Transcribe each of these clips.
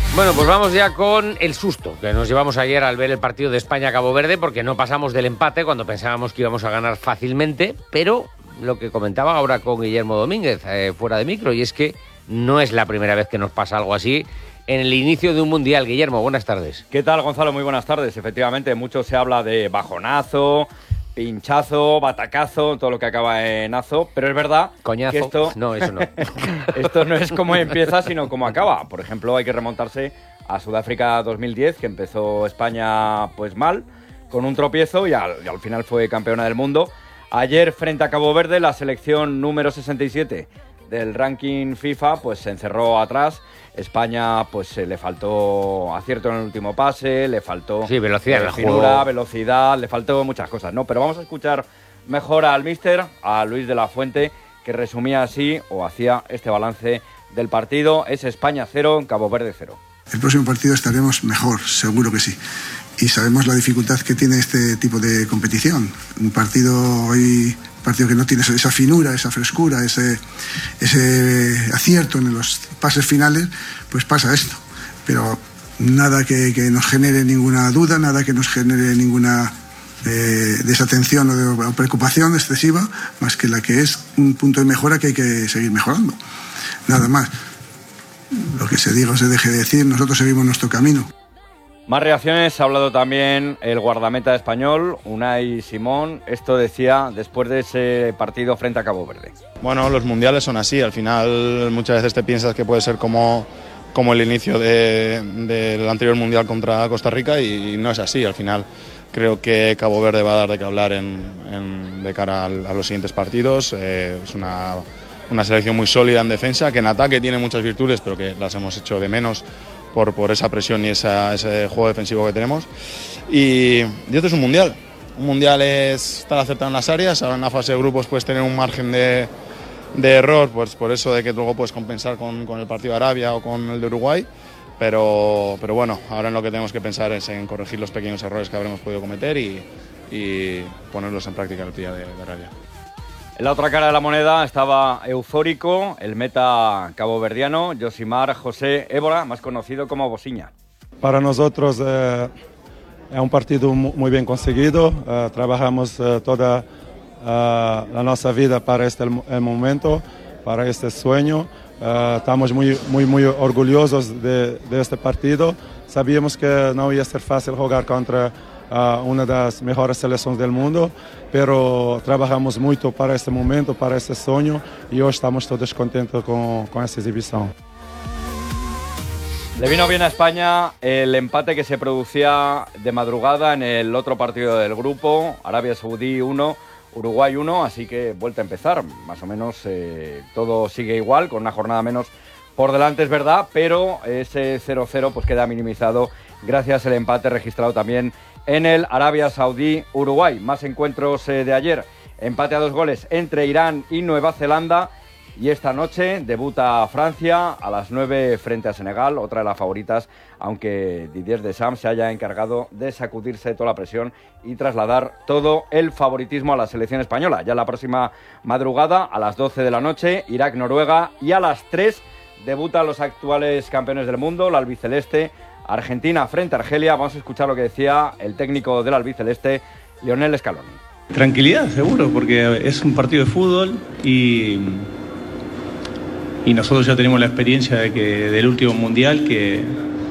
Bueno, pues vamos ya con el susto que nos llevamos ayer al ver el partido de España-Cabo Verde, porque no pasamos del empate cuando pensábamos que íbamos a ganar fácilmente, pero lo que comentaba ahora con Guillermo Domínguez fuera de micro, y es que no es la primera vez que nos pasa algo así en el inicio de un mundial. Guillermo, buenas tardes. ¿Qué tal, Gonzalo? Muy buenas tardes. Efectivamente, mucho se habla de bajonazo, pinchazo, batacazo, todo lo que acaba en azo, pero es verdad Coñazo. que esto... No, eso no. Esto no es como empieza, sino como acaba. Por ejemplo, hay que remontarse a Sudáfrica 2010, que empezó España pues mal, con un tropiezo y al final fue campeona del mundo. Ayer, frente a Cabo Verde, la selección número 67 del ranking FIFA pues se encerró atrás. España pues le faltó acierto en el último pase, le faltó velocidad, finura, velocidad, le faltó muchas cosas, ¿no? Pero vamos a escuchar mejor al míster, a Luis de la Fuente, que resumía así o hacía este balance del partido. Es España 0, Cabo Verde 0. El próximo partido estaremos mejor, seguro que sí. Y sabemos la dificultad que tiene este tipo de competición. Un partido que no tiene esa finura, esa frescura, ese acierto en los pases finales, pues pasa esto. Pero nada que nos genere ninguna duda, nada que nos genere ninguna desatención o preocupación excesiva, más que la que es un punto de mejora que hay que seguir mejorando. Nada más. Lo que se diga o se deje de decir, nosotros seguimos nuestro camino. Más reacciones, ha hablado también el guardameta español, Unai Simón. Esto decía después de ese partido frente a Cabo Verde. Bueno, los mundiales son así, al final muchas veces te piensas que puede ser como el inicio del anterior mundial contra Costa Rica y no es así. Al final creo que Cabo Verde va a dar de qué hablar de cara a los siguientes partidos. Es una selección muy sólida en defensa, que en ataque tiene muchas virtudes, pero que las hemos hecho de menos por esa presión y ese juego defensivo que tenemos. Y esto es un mundial. Un mundial es estar acertado en las áreas. Ahora en la fase de grupos puedes tener un margen de error, pues por eso de que luego puedes compensar con el partido de Arabia o con el de Uruguay. Pero bueno, ahora en lo que tenemos que pensar es en corregir los pequeños errores que habremos podido cometer y ponerlos en práctica el día de Arabia. En la otra cara de la moneda estaba eufórico el meta caboverdiano Josimar José Évora, más conocido como Bosiña. Para nosotros es un partido muy bien conseguido. Trabajamos toda la nuestra vida para el momento, para este sueño. Estamos muy orgullosos de este partido. Sabíamos que no iba a ser fácil jugar contra una de las mejores selecciones del mundo, pero trabajamos mucho para este momento, para este sueño, y hoy estamos todos contentos con esta exhibición. Le vino bien a España el empate que se producía de madrugada en el otro partido del grupo, Arabia Saudí 1, Uruguay 1, así que vuelta a empezar. Más o menos todo sigue igual, con una jornada menos por delante, es verdad, pero ese 0-0 pues queda minimizado gracias al empate registrado también en el Arabia Saudí-Uruguay. Más encuentros de ayer, empate a 2 goles entre Irán y Nueva Zelanda, y esta noche debuta Francia a las 9 frente a Senegal, otra de las favoritas, aunque Didier Deschamps se haya encargado de sacudirse toda la presión y trasladar todo el favoritismo a la selección española. Ya la próxima madrugada, a las 12 de la noche, Irak-Noruega, y a las 3 debutan los actuales campeones del mundo, la albiceleste, Argentina frente a Argelia. Vamos a escuchar lo que decía el técnico del albiceleste, Lionel Scaloni. Tranquilidad, seguro, porque es un partido de fútbol y nosotros ya tenemos la experiencia del último mundial que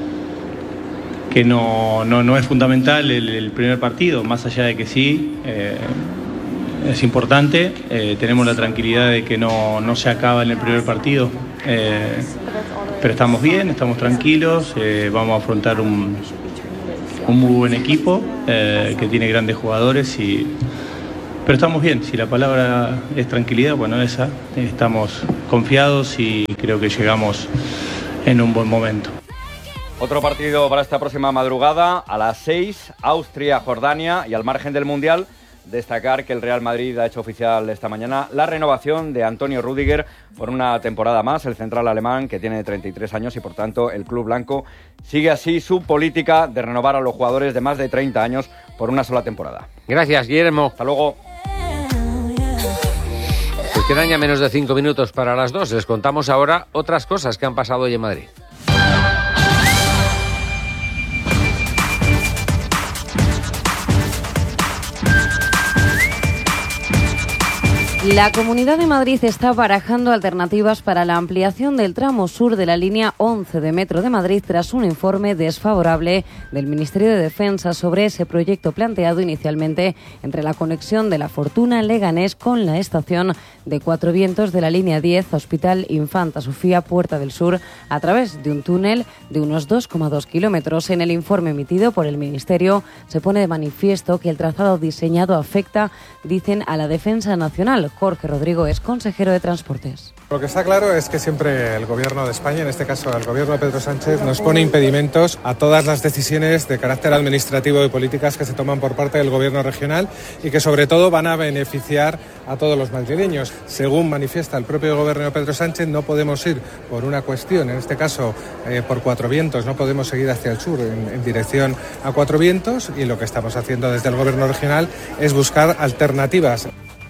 no es fundamental el primer partido, más allá de que sí es importante. Tenemos la tranquilidad de que no se acaba en el primer partido. Pero estamos bien, estamos tranquilos, vamos a afrontar un muy buen equipo que tiene grandes jugadores, pero estamos bien. Si la palabra es tranquilidad, bueno, estamos confiados y creo que llegamos en un buen momento. Otro partido para esta próxima madrugada, a las 6, Austria-Jordania, y al margen del Mundial, destacar que el Real Madrid ha hecho oficial esta mañana la renovación de Antonio Rüdiger por una temporada más, el central alemán, que tiene 33 años, y por tanto el club blanco sigue así su política de renovar a los jugadores de más de 30 años por una sola temporada. Gracias, Guillermo. Hasta luego. Pues quedan ya menos de 5 minutos para las 2. Les contamos ahora otras cosas que han pasado hoy en Madrid. La Comunidad de Madrid está barajando alternativas para la ampliación del tramo sur de la línea 11 de Metro de Madrid tras un informe desfavorable del Ministerio de Defensa sobre ese proyecto planteado inicialmente entre la conexión de La Fortuna-Leganés con la estación de Cuatro Vientos de la línea 10 Hospital Infanta Sofía Puerta del Sur a través de un túnel de unos 2,2 kilómetros. En el informe emitido por el Ministerio se pone de manifiesto que el trazado diseñado afecta, dicen, a la defensa nacional. Jorge Rodrigo es consejero de Transportes. Lo que está claro es que siempre el Gobierno de España, en este caso el Gobierno de Pedro Sánchez, nos pone impedimentos a todas las decisiones de carácter administrativo y políticas que se toman por parte del Gobierno regional y que sobre todo van a beneficiar a todos los madrileños. Según manifiesta el propio Gobierno de Pedro Sánchez, no podemos ir por una cuestión, en este caso por Cuatro Vientos, no podemos seguir hacia el sur en dirección a Cuatro Vientos, y lo que estamos haciendo desde el Gobierno regional es buscar alternativas.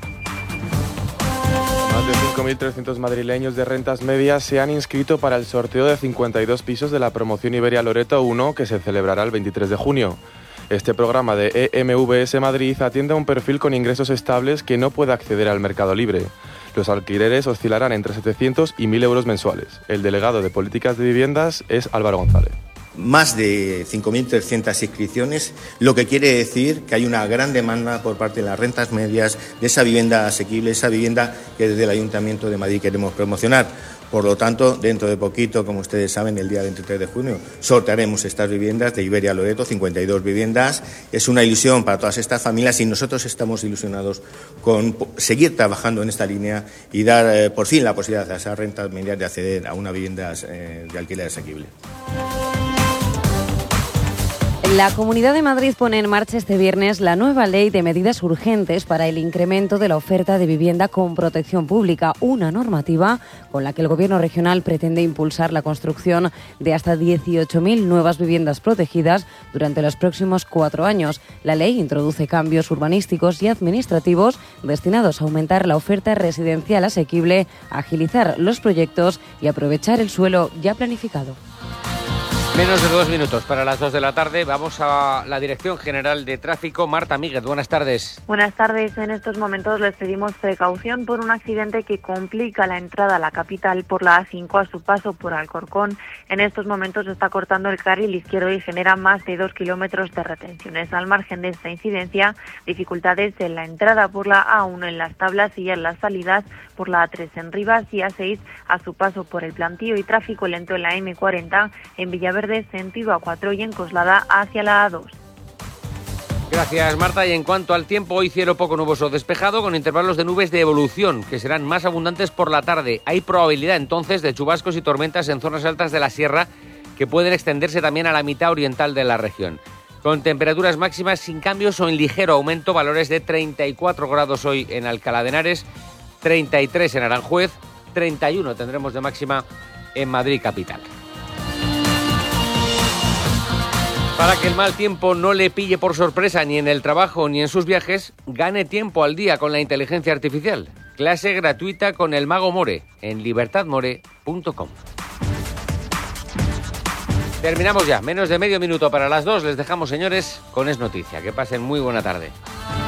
Más de 5.300 madrileños de rentas medias se han inscrito para el sorteo de 52 pisos de la promoción Iberia Loreto 1 que se celebrará el 23 de junio. Este programa de EMVS Madrid atiende a un perfil con ingresos estables que no puede acceder al mercado libre. Los alquileres oscilarán entre 700 y 1.000 euros mensuales. El delegado de Políticas de Viviendas es Álvaro González. Más de 5.300 inscripciones, lo que quiere decir que hay una gran demanda por parte de las rentas medias de esa vivienda asequible, esa vivienda que desde el Ayuntamiento de Madrid queremos promocionar. Por lo tanto, dentro de poquito, como ustedes saben, el día 23 de junio sortearemos estas viviendas de Iberia Loreto, 52 viviendas. Es una ilusión para todas estas familias y nosotros estamos ilusionados con seguir trabajando en esta línea y dar por fin la posibilidad a esas rentas medias de acceder a una vivienda de alquiler asequible. La Comunidad de Madrid pone en marcha este viernes la nueva ley de medidas urgentes para el incremento de la oferta de vivienda con protección pública, una normativa con la que el Gobierno regional pretende impulsar la construcción de hasta 18.000 nuevas viviendas protegidas durante los próximos 4 años. La ley introduce cambios urbanísticos y administrativos destinados a aumentar la oferta residencial asequible, agilizar los proyectos y aprovechar el suelo ya planificado. Menos de 2 minutos para las 2 de la tarde. Vamos a la Dirección General de Tráfico. Marta Míguez, buenas tardes. Buenas tardes. En estos momentos les pedimos precaución por un accidente que complica la entrada a la capital por la A5 a su paso por Alcorcón. En estos momentos se está cortando el carril izquierdo y genera más de 2 kilómetros de retenciones. Al margen de esta incidencia, dificultades en la entrada por la A1 en Las Tablas y en las salidas por la A3 en Rivas y A6 a su paso por el Plantío, y tráfico lento en la M40 en Villaverde sentido A4 y en Coslada hacia la A2. Gracias, Marta. Y en cuanto al tiempo, hoy cielo poco nuboso despejado con intervalos de nubes de evolución que serán más abundantes por la tarde. Hay probabilidad entonces de chubascos y tormentas en zonas altas de la sierra que pueden extenderse también a la mitad oriental de la región. Con temperaturas máximas sin cambios o en ligero aumento, valores de 34 grados hoy en Alcalá de Henares, 33 en Aranjuez, 31 tendremos de máxima en Madrid capital. Para que el mal tiempo no le pille por sorpresa ni en el trabajo ni en sus viajes, gane tiempo al día con la inteligencia artificial. Clase gratuita con el Mago More en libertadmore.com. Terminamos ya, menos de medio minuto para las 2. Les dejamos, señores, con Es Noticia. Que pasen muy buena tarde.